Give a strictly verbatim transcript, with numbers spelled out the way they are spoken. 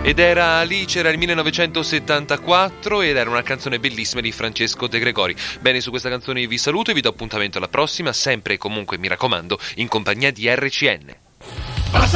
Ed era lì, c'era il millenovecentosettantaquattro ed era una canzone bellissima di Francesco De Gregori. Bene, su questa canzone vi saluto e vi do appuntamento alla prossima, sempre e comunque, mi raccomando, in compagnia di R C N.